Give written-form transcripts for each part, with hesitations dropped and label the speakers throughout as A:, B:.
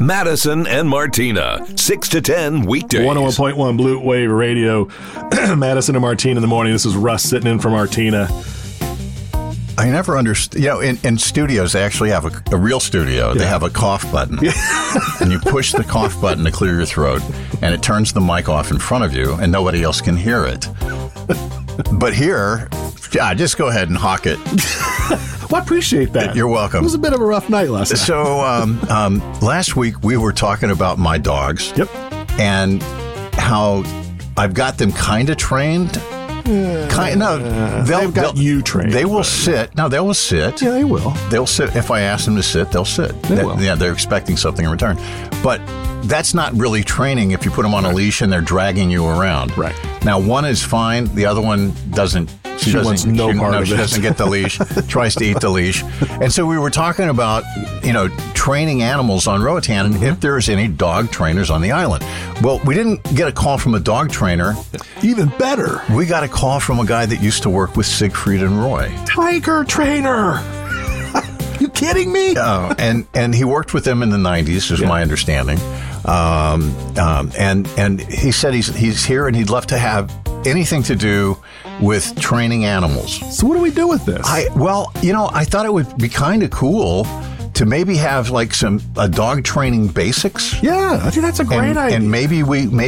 A: Madison and Martina, 6 to 10 weekdays.
B: 101.1 Blue Wave Radio. Madison and Martina in the morning. This is Russ sitting in for Martina.
C: I never understood. In studios, they actually have a real studio. They have a cough button. And you push the cough button to clear your throat, and it turns the mic off in front of you, and nobody else can hear it. But here, just go ahead and hawk it.
B: Well, I appreciate that.
C: You're welcome.
B: It was a bit of a rough night last night.
C: So last week, we were talking about my dogs.
B: Yep.
C: And how I've got them kind of trained.
B: They've got you trained.
C: They will sit. No, they will sit.
B: Yeah, they will.
C: They'll sit. If I ask them to sit, they'll sit.
B: They will.
C: Yeah, they're expecting something in return. But that's not really training if you put them on a leash and they're dragging you around.
B: Right.
C: Now, one is fine. The other one doesn't.
B: She wants no part of it.
C: She doesn't get the leash. Tries to eat the leash. And so we were talking about, training animals on Roatan and if there's any dog trainers on the island. Well, we didn't get a call from a dog trainer.
B: Even better.
C: We got a call from a guy that used to work with Siegfried and Roy.
B: Tiger trainer. You kidding me?
C: And he worked with them in the 90s, is my understanding. And he said he's here and he'd love to have anything to do with training animals.
B: So what do we do with this?
C: I thought it would be kind of cool to maybe have like a dog training basics.
B: Yeah, I think that's a great idea.
C: And maybe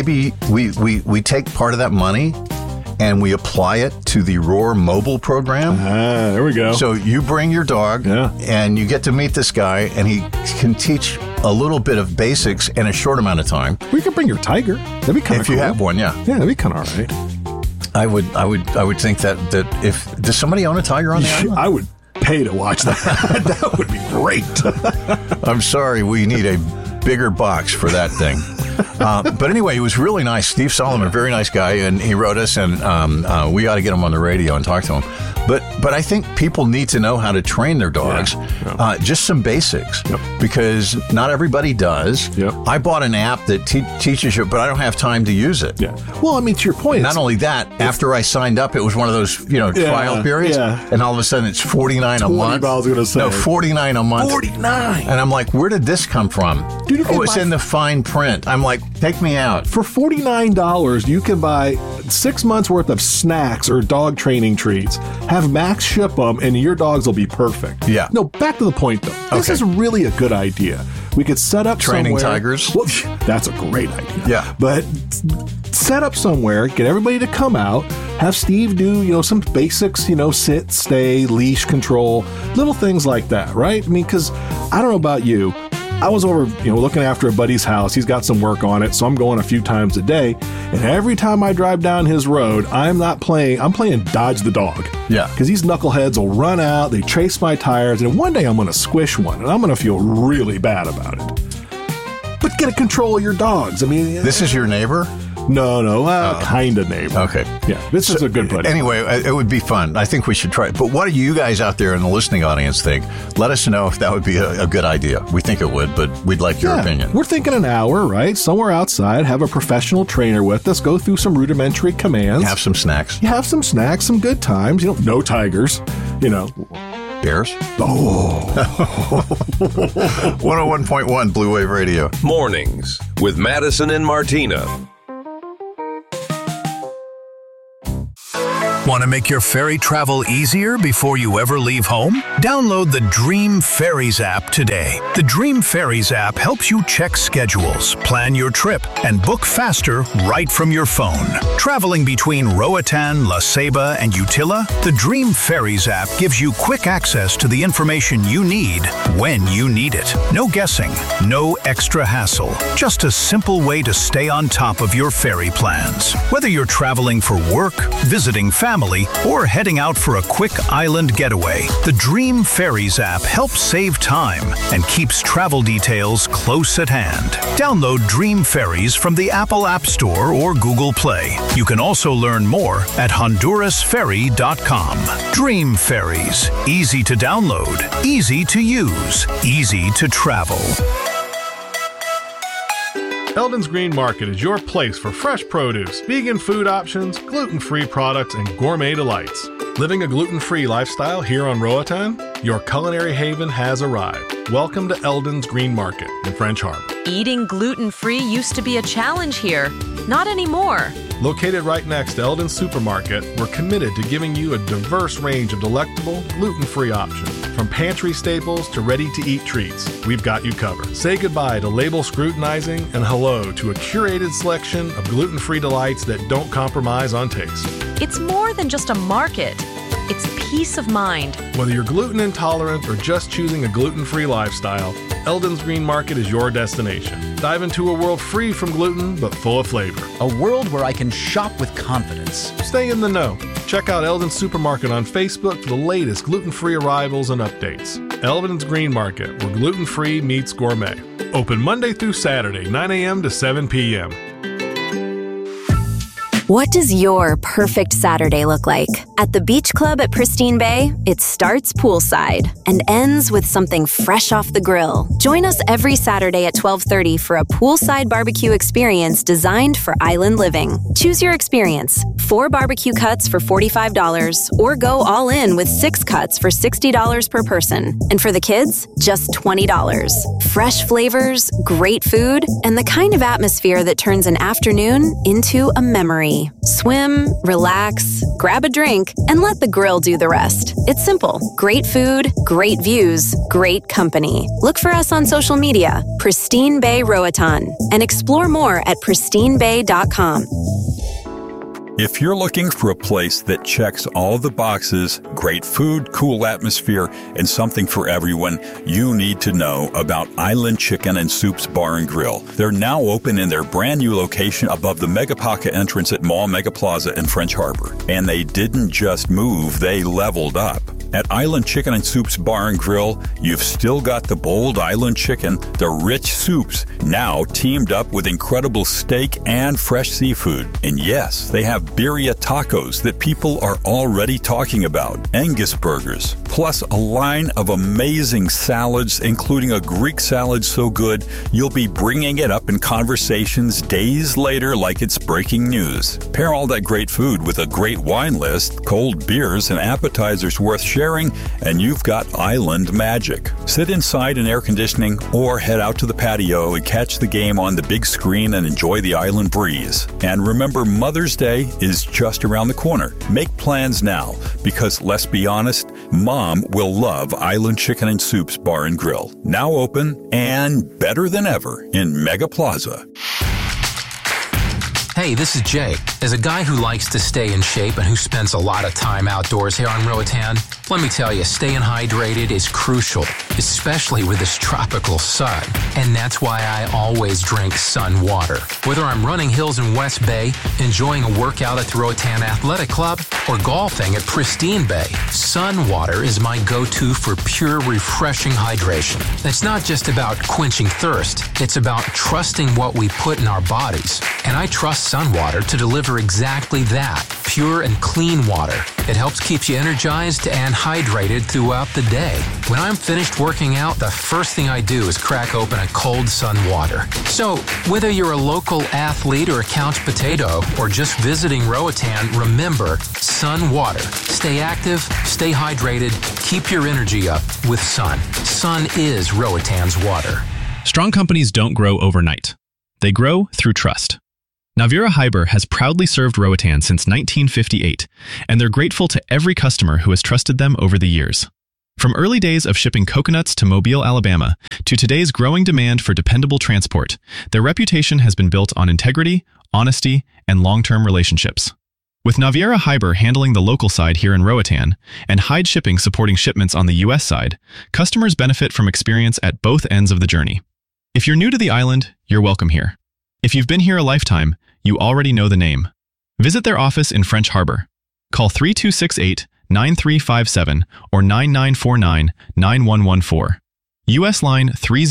C: we take part of that money and we apply it to the Roar mobile program.
B: There we go.
C: So you bring your dog and you get to meet this guy and he can teach a little bit of basics in a short amount of time.
B: We could bring your tiger. That'd be kind of cool.
C: If you have one, yeah.
B: Yeah, that'd be kind of all right.
C: I would think that if does somebody own a tiger on the island?
B: I would pay to watch that. That would be great.
C: I'm sorry, we need a bigger box for that thing. But anyway, he was really nice. Steve Solomon, very nice guy, and he wrote us, and we ought to get him on the radio and talk to him. But I think people need to know how to train their dogs, just some basics, because not everybody does.
B: Yep.
C: I bought an app that teaches you, but I don't have time to use it.
B: Yeah. Well, I mean, to your point.
C: Not only that, after I signed up, it was one of those trial periods, and all of a sudden it's $49 a month.
B: I was going to say.
C: No, $49 a month.
B: $49.
C: And I'm like, where did this come from?
B: Dude,
C: it's in the fine print. I'm like, take me out.
B: For $49, you can buy 6 months worth of snacks or dog training treats. Have Max ship them, and your dogs will be perfect.
C: Yeah.
B: No, back to the point, though. This is really a good idea. We could set up
C: training
B: somewhere.
C: Tigers.
B: Well, that's a great idea.
C: Yeah.
B: But set up somewhere, get everybody to come out, have Steve do, some basics, sit, stay, leash control, little things like that, right? I mean, because I don't know about you. I was over, looking after a buddy's house. He's got some work on it, so I'm going a few times a day. And every time I drive down his road, I'm playing dodge the dog.
C: Yeah.
B: Because these knuckleheads will run out, they chase my tires, and one day I'm going to squish one, and I'm going to feel really bad about it. But get a control of your dogs. I mean...
C: This is your neighbor?
B: No, kind of neighbor.
C: Okay.
B: Yeah, this is a good buddy.
C: Anyway, it would be fun. I think we should try it. But what do you guys out there in the listening audience think? Let us know if that would be a good idea. We think it would, but we'd like your opinion.
B: We're thinking an hour, right? Somewhere outside, have a professional trainer with us, go through some rudimentary commands.
C: Have some snacks.
B: You have some snacks, some good times. No tigers,
C: Bears?
B: Oh.
C: 101.1 Blue Wave Radio.
A: Mornings with Madison and Martina.
D: Want to make your ferry travel easier before you ever leave home? Download the Dream Ferries app today. The Dream Ferries app helps you check schedules, plan your trip, and book faster right from your phone. Traveling between Roatan, La Ceiba, and Utila, the Dream Ferries app gives you quick access to the information you need when you need it. No guessing, no extra hassle. Just a simple way to stay on top of your ferry plans. Whether you're traveling for work, visiting family, or heading out for a quick island getaway, the Dream Ferries app helps save time and keeps travel details close at hand. Download Dream Ferries from the Apple App Store or Google Play. You can also learn more at HondurasFerry.com. Dream Ferries. Easy to download, easy to use, easy to travel.
B: Eldon's Green Market is your place for fresh produce, vegan food options, gluten-free products, and gourmet delights. Living a gluten-free lifestyle here on Roatan? your culinary haven has arrived. Welcome to Eldon's Green Market in French Harbor.
E: Eating gluten-free used to be a challenge here. Not anymore.
B: Located right next to Eldon's Supermarket, we're committed to giving you a diverse range of delectable, gluten-free options. From pantry staples to ready-to-eat treats, we've got you covered. Say goodbye to label scrutinizing and hello to a curated selection of gluten-free delights that don't compromise on taste.
E: It's more than just a market. It's peace of mind.
B: Whether you're gluten intolerant or just choosing a gluten-free lifestyle, Eldon's Green Market is your destination. Dive into a world free from gluten but full of flavor.
F: A world where I can shop with confidence.
B: Stay in the know. Check out Eldon's Supermarket on Facebook for the latest gluten-free arrivals and updates. Eldon's Green Market, where gluten-free meets gourmet. Open Monday through Saturday, 9 a.m. to 7 p.m.
G: What does your perfect Saturday look like? At the Beach Club at Pristine Bay, it starts poolside and ends with something fresh off the grill. Join us every Saturday at 12:30 for a poolside barbecue experience designed for island living. Choose your experience. 4 barbecue cuts for $45 or go all in with 6 cuts for $60 per person. And for the kids, just $20. Fresh flavors, great food, and the kind of atmosphere that turns an afternoon into a memory. Swim, relax, grab a drink, and let the grill do the rest. It's simple. Great food, great views, great company. Look for us on social media, Pristine Bay Roatan, and explore more at pristinebay.com.
H: If you're looking for a place that checks all the boxes, great food, cool atmosphere, and something for everyone, you need to know about Island Chicken and Soups Bar and Grill. They're now open in their brand new location above the Megapaca entrance at Mall Mega Plaza in French Harbor. And they didn't just move, they leveled up. At Island Chicken and Soups Bar and Grill, you've still got the bold island chicken, the rich soups, now teamed up with incredible steak and fresh seafood. And yes, they have birria tacos that people are already talking about, Angus burgers, plus a line of amazing salads, including a Greek salad so good you'll be bringing it up in conversations days later like it's breaking news. Pair all that great food with a great wine list, cold beers, and appetizers worth sharing, and you've got island magic. Sit inside in air conditioning or head out to the patio and catch the game on the big screen and enjoy the island breeze. And remember, Mother's Day is just around the corner. Make plans now, because let's be honest, Mom will love Island Chicken and Soups Bar and Grill. Now open and better than ever in Mega Plaza.
I: Hey, this is Jay. As a guy who likes to stay in shape and who spends a lot of time outdoors here on Roatan, let me tell you, staying hydrated is crucial, especially with this tropical sun. And that's why I always drink Sun Water. Whether I'm running hills in West Bay, enjoying a workout at the Roatan Athletic Club, or golfing at Pristine Bay, Sun Water is my go-to for pure, refreshing hydration. It's not just about quenching thirst. It's about trusting what we put in our bodies. And I trust Sun Water to deliver exactly that, pure and clean water. It helps keep you energized and hydrated throughout the day. When I'm finished working out, the first thing I do is crack open a cold Sun Water. So, whether you're a local athlete or a couch potato, or just visiting Roatan, remember Sun Water. Stay active, stay hydrated, keep your energy up with Sun. Sun is Roatan's water.
J: Strong companies don't grow overnight. They grow through trust. Naviera Hyber has proudly served Roatan since 1958, and they're grateful to every customer who has trusted them over the years. From early days of shipping coconuts to Mobile, Alabama, to today's growing demand for dependable transport, their reputation has been built on integrity, honesty, and long-term relationships. With Naviera Hyber handling the local side here in Roatan, and Hyde Shipping supporting shipments on the U.S. side, customers benefit from experience at both ends of the journey. If you're new to the island, you're welcome here. If you've been here a lifetime, you already know the name. Visit their office in French Harbor. Call 3268-9357 or 9949-9114. U.S. line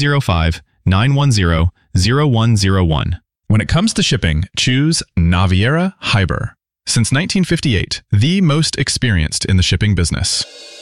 J: 305-910-0101. When it comes to shipping, choose Naviera Hyber. Since 1958, the most experienced in the shipping business.